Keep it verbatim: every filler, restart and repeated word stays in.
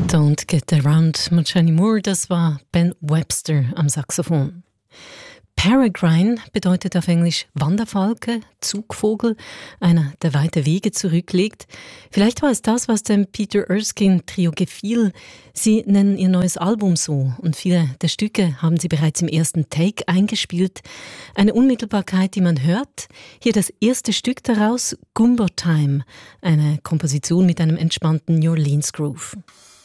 Don't Get Around mit Johnny Moore, das war Ben Webster am Saxophon. Peregrine bedeutet auf Englisch Wanderfalke, Zugvogel, einer, der weite Wege zurücklegt. Vielleicht war es das, was dem Peter Erskine-Trio gefiel. Sie nennen ihr neues Album so und viele der Stücke haben sie bereits im ersten Take eingespielt. Eine Unmittelbarkeit, die man hört. Hier das erste Stück daraus, Gumbo Time, eine Komposition mit einem entspannten New Orleans Groove.